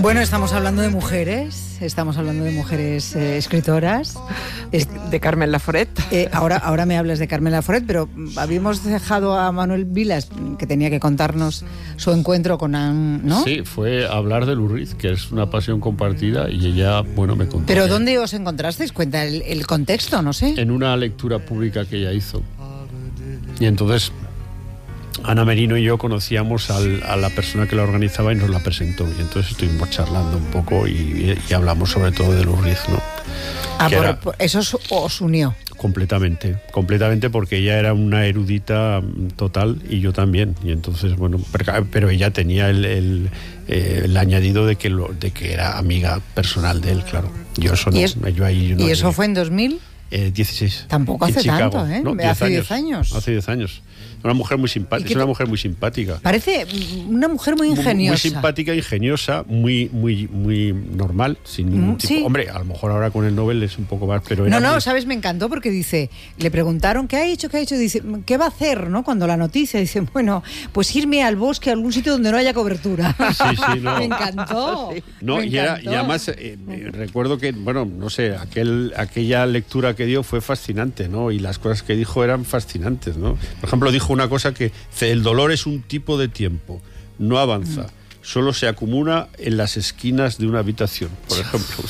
Bueno, estamos hablando de mujeres escritoras. De Carmen Laforet. Ahora me hablas de Carmen Laforet, pero habíamos dejado a Manuel Vilas, que tenía que contarnos su encuentro con Anne, ¿no? Sí, fue hablar de Lurriz, que es una pasión compartida, y ella, bueno, me contó. ¿Pero dónde os encontrasteis? Cuenta el contexto, no sé. En una lectura pública que ella hizo. Y entonces Ana Merino y yo conocíamos a la persona que la organizaba y nos la presentó. Y entonces estuvimos charlando un poco y hablamos sobre todo de Lurriz, ¿no? Eso os unió. Completamente, porque ella era una erudita total y yo también. Y entonces, bueno, pero ella tenía el añadido de que era amiga personal de él, claro. Yo eso no. ¿Y eso fue en 2000? 16. Tampoco hace tanto, ¿eh? No, hace 10 años. Hace 10 años. Una mujer muy simpática. Es una mujer muy simpática. Parece una mujer muy ingeniosa. Muy simpática, ingeniosa, muy normal, sin ningún tipo. Sí. Hombre, a lo mejor ahora con el Nobel es un poco más, pero ¿sabes? Me encantó porque dice, le preguntaron ¿qué ha hecho? Dice, ¿qué va a hacer, no? Cuando la noticia dice, bueno, pues irme al bosque, a algún sitio donde no haya cobertura. Sí, no. Me encantó. No, y además recuerdo que, bueno, no sé, aquella lectura que dio fue fascinante, ¿no? Y las cosas que dijo eran fascinantes, ¿no? Por ejemplo, dijo una cosa que el dolor es un tipo de tiempo, no avanza, solo se acumula en las esquinas de una habitación, por ejemplo.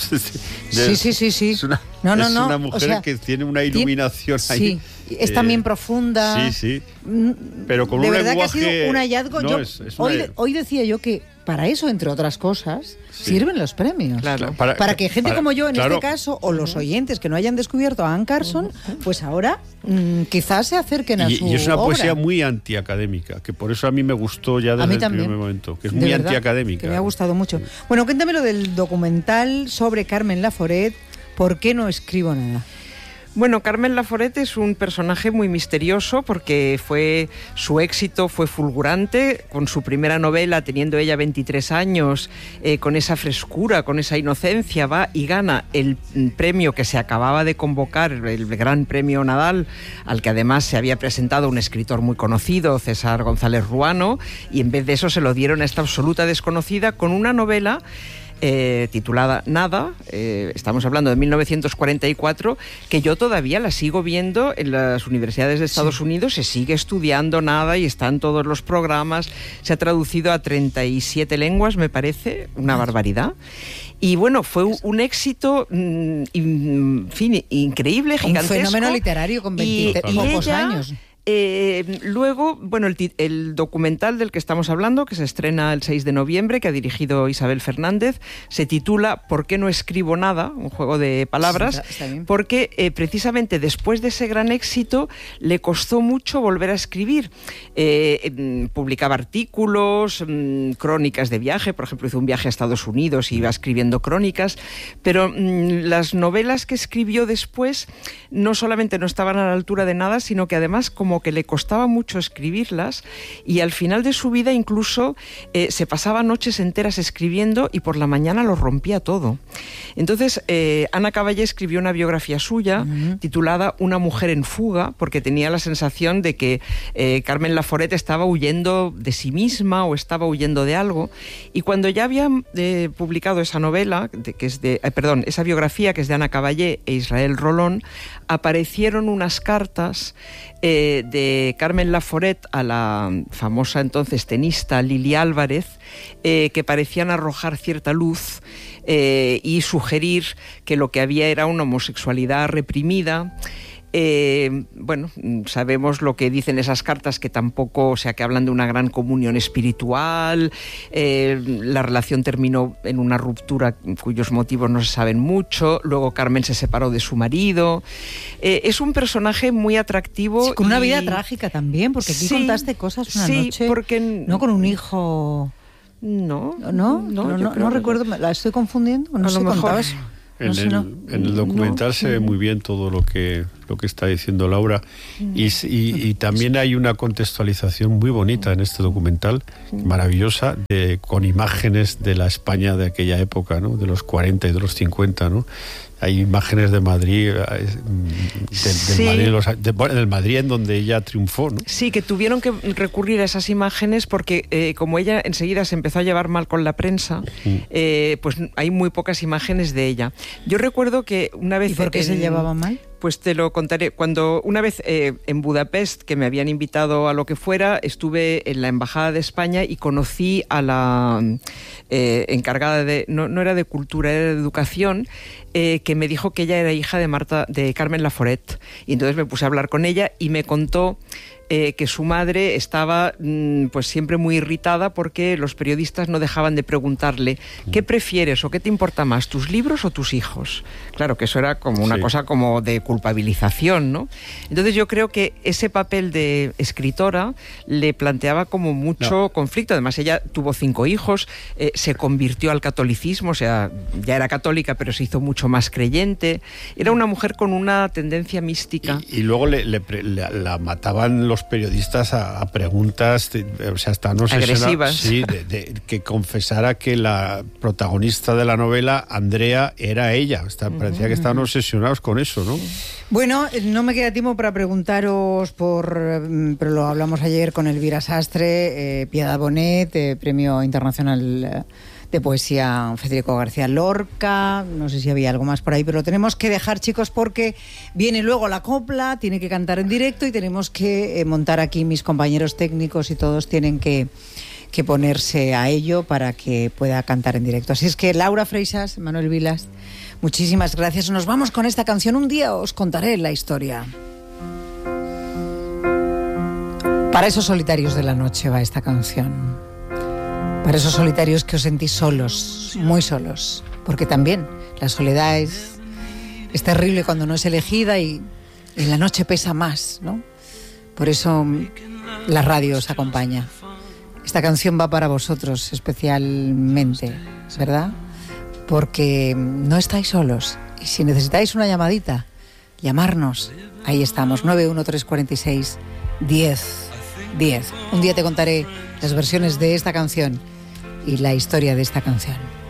Sí. Es una mujer que tiene una iluminación ahí. Sí, es también profunda. Sí, pero con de un verdad lenguaje... que ha sido un hallazgo. Hoy decía yo que para eso, entre otras cosas, sirven los premios. Claro. Para que gente como yo, en este caso, o los oyentes que no hayan descubierto a Anne Carson, pues ahora quizás se acerquen a su obra. Y es una poesía muy antiacadémica, que por eso a mí me gustó ya desde el primer momento, que es muy antiacadémica. Que me ha gustado mucho. Bueno, cuéntame lo del documental sobre Carmen Laforet, ¿por qué no escribo nada? Bueno, Carmen Laforet es un personaje muy misterioso porque su éxito fue fulgurante con su primera novela, teniendo ella 23 años, con esa frescura, con esa inocencia, va y gana el premio que se acababa de convocar, el Gran Premio Nadal, al que además se había presentado un escritor muy conocido, César González Ruano, y en vez de eso se lo dieron a esta absoluta desconocida con una novela titulada Nada, estamos hablando de 1944, que yo todavía la sigo viendo en las universidades de Estados Unidos, se sigue estudiando Nada y está en todos los programas, se ha traducido a 37 lenguas, me parece, una barbaridad. Y bueno, fue un éxito, en fin, increíble, gigantesco. Un fenómeno literario con 20 pocos años. Luego, bueno, el documental del que estamos hablando, que se estrena el 6 de noviembre, que ha dirigido Isabel Fernández, se titula ¿Por qué no escribo nada? Un juego de palabras, porque precisamente después de ese gran éxito le costó mucho volver a escribir. Publicaba artículos, crónicas de viaje, por ejemplo, hizo un viaje a Estados Unidos y iba escribiendo crónicas, pero las novelas que escribió después no solamente no estaban a la altura de Nada, sino que además como que le costaba mucho escribirlas, y al final de su vida incluso se pasaba noches enteras escribiendo y por la mañana lo rompía todo. Entonces Ana Caballé escribió una biografía suya titulada Una mujer en fuga, porque tenía la sensación de que Carmen Laforet estaba huyendo de sí misma o estaba huyendo de algo, y cuando ya había publicado esa novela, esa biografía que es de Ana Caballé e Israel Rolón, aparecieron unas cartas de Carmen Laforet a la famosa entonces tenista Lili Álvarez, que parecían arrojar cierta luz y sugerir que lo que había era una homosexualidad reprimida. Bueno, sabemos lo que dicen esas cartas, que tampoco, o sea, que hablan de una gran comunión espiritual. La relación terminó en una ruptura cuyos motivos no se saben mucho. Luego Carmen se separó de su marido. Es un personaje muy atractivo. Sí, con una vida trágica también, porque aquí contaste cosas una noche. Porque no con un hijo. No recuerdo, ¿la estoy confundiendo? No sé, contabas. En el documental se ve muy bien todo lo que lo que está diciendo Laura, y también hay una contextualización muy bonita en este documental, maravillosa, con imágenes de la España de aquella época, ¿no? De los 40 y de los 50, ¿no? Hay imágenes de Madrid, del Madrid en donde ella triunfó, ¿no? Sí, que tuvieron que recurrir a esas imágenes porque como ella enseguida se empezó a llevar mal con la prensa, pues hay muy pocas imágenes de ella. Yo recuerdo que una vez... ¿Y por qué se llevaba mal? Pues te lo contaré. Cuando una vez en Budapest, que me habían invitado a lo que fuera, estuve en la Embajada de España y conocí a la encargada de... No era de cultura, era de educación, que me dijo que ella era hija de Carmen Laforet. Y entonces me puse a hablar con ella y me contó que su madre estaba pues siempre muy irritada porque los periodistas no dejaban de preguntarle ¿qué prefieres o qué te importa más, tus libros o tus hijos? Claro, que eso era como una cosa como de culpabilización, ¿no? Entonces yo creo que ese papel de escritora le planteaba como mucho conflicto. Además ella tuvo 5 hijos, se convirtió al catolicismo, o sea, ya era católica pero se hizo mucho más creyente. Era una mujer con una tendencia mística. Y luego la mataban los periodistas a preguntas, o sea, hasta no sé, agresivas. Sí, que confesara que la protagonista de la novela, Andrea, era ella. Parecía que estaban obsesionados con eso, ¿no? Bueno, no me queda tiempo para preguntaros pero lo hablamos ayer con Elvira Sastre, Piedad Bonet, Premio Internacional de Poesía Federico García Lorca, no sé si había algo más por ahí, pero lo tenemos que dejar, chicos, porque viene luego la copla, tiene que cantar en directo y tenemos que montar aquí, mis compañeros técnicos y todos tienen que ponerse a ello para que pueda cantar en directo. Así es que Laura Freixas, Manuel Vilas, muchísimas gracias. Nos vamos con esta canción. Un día os contaré la historia. Para esos solitarios de la noche va esta canción. Para esos solitarios que os sentís solos, muy solos. Porque también la soledad es terrible cuando no es elegida y en la noche pesa más, ¿no? Por eso la radio os acompaña. Esta canción va para vosotros especialmente, ¿verdad? Porque no estáis solos. Y si necesitáis una llamadita, llamarnos. Ahí estamos, 91346 1010. Un día te contaré las versiones de esta canción y la historia de esta canción.